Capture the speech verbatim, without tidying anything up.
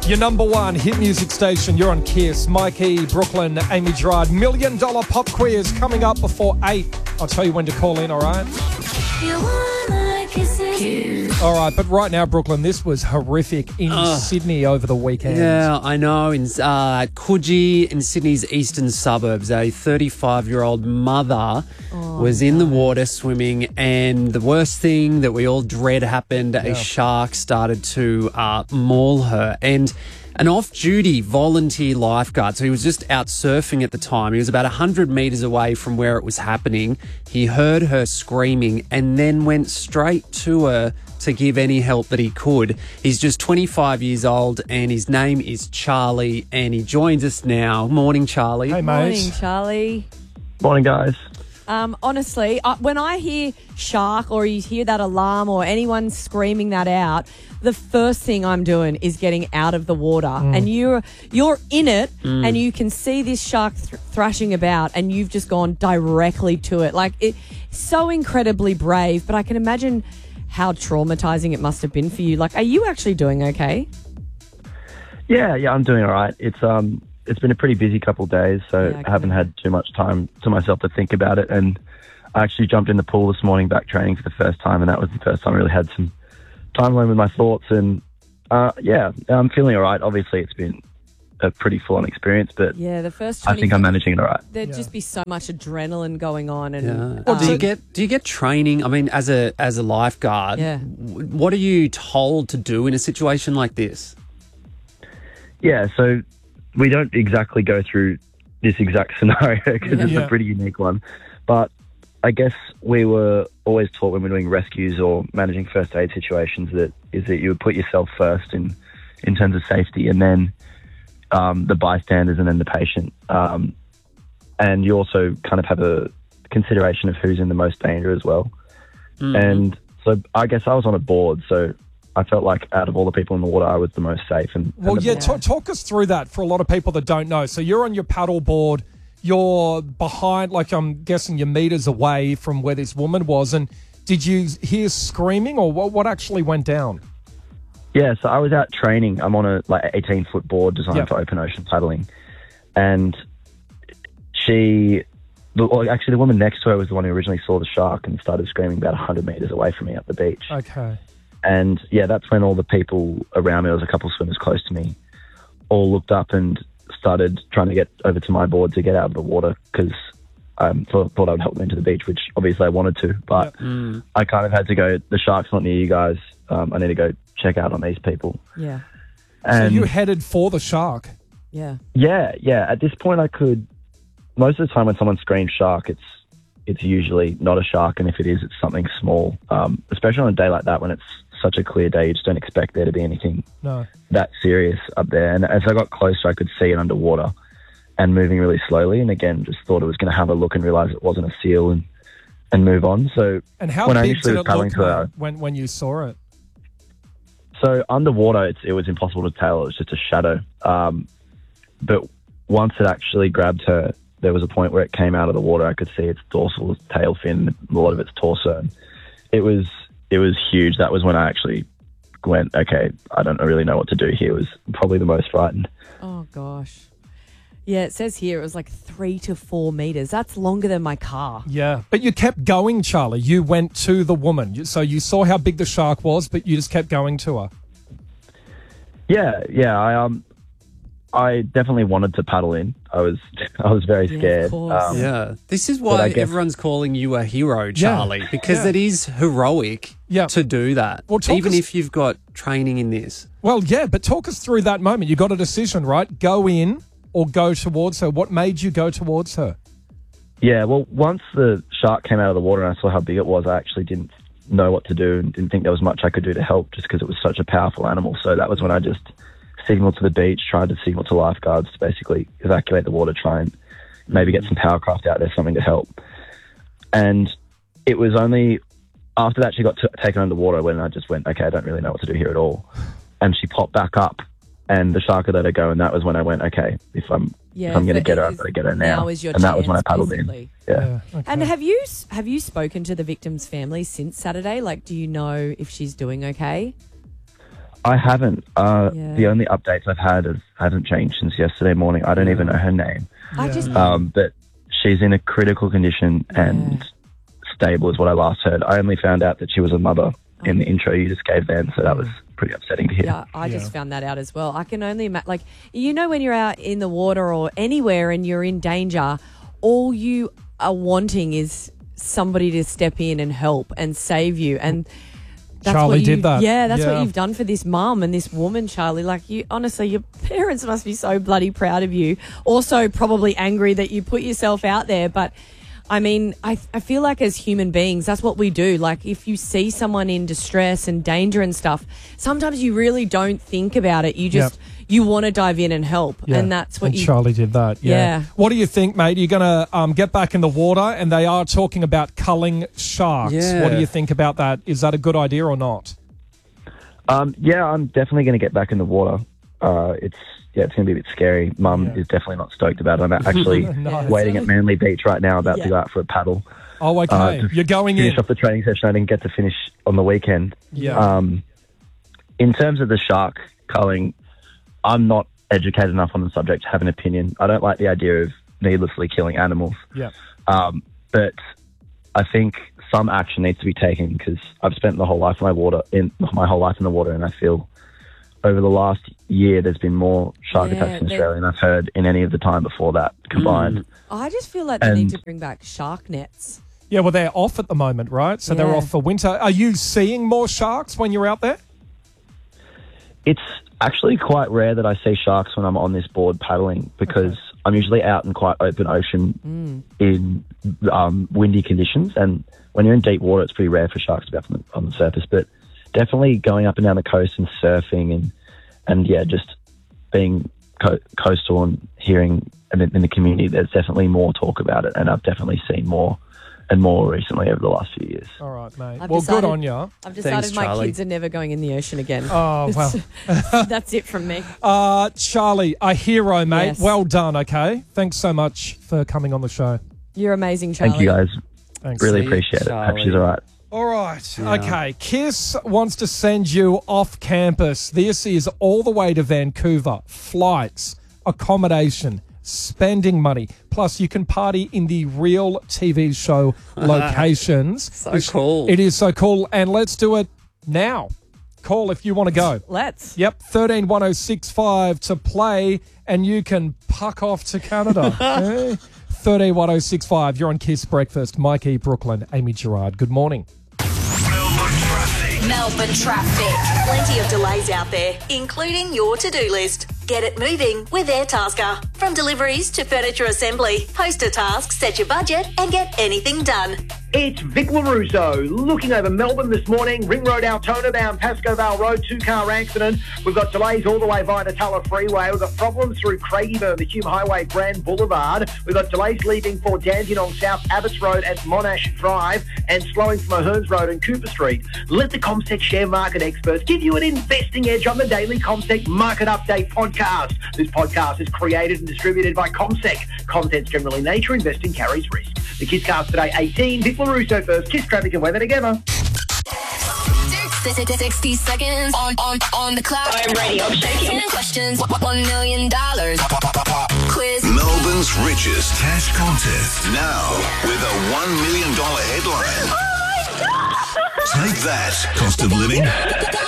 Your number one hit music station. You're on Kiss. Mikey, Brooklyn, Amy Gerard. Million dollar pop quiz coming up before eight. I'll tell you when to call in, all right? You wanna kiss it. All right, but right now, Brooklyn, this was horrific in Ugh. Sydney over the weekend. Yeah, I know. In uh, Coogee, in Sydney's eastern suburbs, a thirty-five-year-old mother Oh, was in the water swimming, and the worst thing that we all dread happened. Yeah. A shark started to uh, maul her. And an off-duty volunteer lifeguard, so he was just out surfing at the time. He was about one hundred metres away from where it was happening. He heard her screaming and then went straight to her to give any help that he could. He's just twenty-five years old and his name is Charlie, and he joins us now. Morning, Charlie. Hey, mate. Morning, Charlie. Morning, guys. Um, honestly, uh, when I hear shark or you hear that alarm or anyone screaming that out, the first thing I'm doing is getting out of the water. And you're you're in it, and you can see this shark th- thrashing about, and you've just gone directly to it. Like, it, so incredibly brave. But I can imagine how traumatizing it must have been for you. Like, are you actually doing okay? Yeah, yeah, I'm doing all right. It's um, it's been a pretty busy couple of days, so Yeah, I I haven't had too much time to myself to think about it. And I actually jumped in the pool this morning, back training for the first time, and that was the first time I really had some time alone with my thoughts. And uh, yeah, I'm feeling all right. Obviously, it's been a pretty full-on experience, but Yeah, the first I twenty think I'm managing it all right. There'd Yeah. just be so much adrenaline going on. And Yeah. um, do you get do you get training? I mean, as a as a lifeguard, Yeah. w- what are you told to do in a situation like this? Yeah, so we don't exactly go through this exact scenario because it's Yeah. a pretty unique one. But I guess we were always taught when we're doing rescues or managing first aid situations that is that you would put yourself first in, in terms of safety, and then um, the bystanders and then the patient. Um, and you also kind of have a consideration of who's in the most danger as well. And so I guess I was on a board, so I felt like out of all the people in the water, I was the most safe. And, Well, and the yeah, most- ta- talk us through that for a lot of people that don't know. So you're on your paddle board, you're behind, like I'm guessing you're meters away from where this woman was. And did you hear screaming, or what, what actually went down? Yeah, so I was out training. I'm on a like eighteen foot board designed Yep. for open ocean paddling, and she, the, well, actually, the woman next to her was the one who originally saw the shark and started screaming about one hundred meters away from me up the beach. Okay. And yeah, that's when all the people around me, there was a couple of swimmers close to me, all looked up and started trying to get over to my board to get out of the water because I um, thought, thought I would help them into the beach, which obviously I wanted to, but Mm. I kind of had to go, the shark's not near you guys. Um, I need to go check out on these people. yeah, So And you headed for the shark. yeah. yeah, yeah. At this point, I could. Most of the time, when someone screams shark, it's it's usually not a shark, and if it is, it's something small. Um, especially on a day like that, when it's such a clear day, you just don't expect there to be anything No. that serious up there. And as I got closer, I could see it underwater and moving really slowly. And again, just thought it was going to have a look and realize it wasn't a seal and and move on. So And how when I big initially did was it paddling look to her, mate, when, when you saw it? so underwater, it's, it was impossible to tell. It was just a shadow. Um, but once it actually grabbed her, there was a point where it came out of the water. I could see its dorsal tail fin, a lot of its torso. It was it was huge. That was when I actually went, okay, I don't really know what to do here. It was probably the most frightened. Oh, gosh. Yeah, it says here it was like three to four meters. That's longer than my car. Yeah. But you kept going, Charlie. You went to the woman. You- So you saw how big the shark was, but you just kept going to her. Yeah, yeah. I um, I definitely wanted to paddle in. I was I was very Yeah, of scared. course. Um, Yeah, this is But why I guess- everyone's calling you a hero, Charlie, because Yeah. it is heroic Yeah. to do that, Well, talk even us- if you've got training in this. Well, yeah, but talk us through that moment. You got a decision, right? Go in or go towards her. What made you go towards her? Yeah, well, once the shark came out of the water and I saw how big it was, I actually didn't know what to do and didn't think there was much I could do to help just because it was such a powerful animal. So that was when I just signaled to the beach, tried to signal to lifeguards to basically evacuate the water, try and maybe get some power craft out there, something to help. And it was only after that she got t- taken underwater when I just went, okay, I don't really know what to do here at all. And she popped back up and the shark had let her go, and that was when I went, okay, if I'm Yeah, if I'm going to so get her, it I've is- got to get her now. now is your and that was when I chance, paddled basically. in. Yeah. okay. And have you have you spoken to the victim's family since Saturday? Like, do you know if she's doing okay? I haven't. Uh, Yeah. The only updates I've had have, haven't changed since yesterday morning. I don't even know her name. I just Um, but she's in a critical condition and stable is what I last heard. I only found out that she was a mother in the intro you just gave then, so that was pretty upsetting to hear. Yeah, I Yeah. just found that out as well. I can only imagine, like, you know, when you're out in the water or anywhere and you're in danger, all you are wanting is somebody to step in and help and save you. And that's Charlie what you, did that. Yeah, that's Yeah. what you've done for this mum and this woman, Charlie. Like, you, honestly, your parents must be so bloody proud of you. Also, probably angry that you put yourself out there, but. I mean, I, I feel like as human beings, that's what we do. Like, if you see someone in distress and danger and stuff, sometimes you really don't think about it. You just, you want to dive in and help. Yeah. And that's what and you... Charlie did that. Yeah. Yeah. What do you think, mate? You're going to um, get back in the water, and they are talking about culling sharks. Yeah. What do you think about that? Is that a good idea or not? Um, yeah, I'm definitely going to get back in the water. Uh, it's yeah, it's going to be a bit scary. Mum Yeah. is definitely not stoked about it. I'm actually Nice. waiting at Manly Beach right now, about Yeah. to go out for a paddle. Oh, okay. Uh, to You're going in. Finish off the training session I didn't get to finish on the weekend. Yeah. Um, in terms of the shark culling, I'm not educated enough on the subject to have an opinion. I don't like the idea of needlessly killing animals. Yeah. Um, but I think some action needs to be taken because I've spent the whole life in my water in my whole life in the water, and I feel over the last year there's been more shark Yeah, attacks in they- Australia than I've heard in any of the time before that combined. I just feel like they need And- to bring back shark nets. Yeah, well, they're off at the moment, right? So they're Yeah. off for winter. Are you seeing more sharks when you're out there? It's actually quite rare that I see sharks when I'm on this board paddling because I'm usually out in quite open ocean in um, windy conditions, and when you're in deep water, it's pretty rare for sharks to be up on the, on the surface. But definitely going up and down the coast and surfing and and yeah, just being co- coastal and hearing in, in the community, there's definitely more talk about it, and I've definitely seen more and more recently over the last few years. All right, mate. I've well, decided- good on you. I've decided Thanks, my Charlie. kids are never going in the ocean again. Oh, well. That's it from me. Uh, Charlie, a hero, mate. Yes. Well done, okay? Thanks so much for coming on the show. You're amazing, Charlie. Thank you guys. Thanks. Really See you, appreciate it. Hope Charlie. she's all right. All right. Yeah. Okay. KISS wants to send you off campus. This is all the way to Vancouver. Flights, accommodation, spending money. Plus, you can party in the real T V show locations. So Which- cool. It is so cool. And let's do it now. Call if you want to go. Let's. Yep, thirteen one oh six five to play, and you can puck off to Canada. Eh? thirteen one oh six five. You're on KISS Breakfast. Mikey, Brooklyn, Amy Gerard. Good morning. Melbourne traffic. Melbourne traffic. Plenty of delays out there, including your to-do list. Get it moving with Airtasker. From deliveries to furniture assembly, post a task, set your budget, and get anything done. It's Vic LaRusso looking over Melbourne this morning. Ring Road, Altona, bound Pascoe Vale Road, two-car accident. We've got delays all the way via the Tulla Freeway. We've got problems through Craigieburn, the Hume Highway, Grand Boulevard. We've got delays leaving for Dandenong South, Abbots Road and Monash Drive, and slowing from O'Hearns Road and Cooper Street. Let the CommSec share market experts give you an investing edge on the daily CommSec Market Update podcast. This podcast is created and distributed by CommSec. Content's generally nature, investing carries risk. The KISScast today, eighteen. Vic LaRusso first. KISS traffic and weather together. sixty seconds on, on, on the clock. I'm ready, I'm shaking. ten questions, one million dollars. Quiz. Melbourne's richest cash contest. Now with a one million dollars headline. Take that, cost of living.